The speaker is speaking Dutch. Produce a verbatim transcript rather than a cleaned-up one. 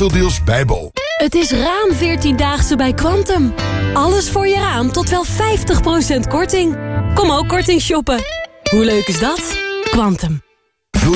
veel deals bij Bol. Het is raam veertiendaagse bij Quantum. Alles voor je raam tot wel vijftig procent korting. Kom ook korting shoppen. Hoe leuk is dat? Quantum.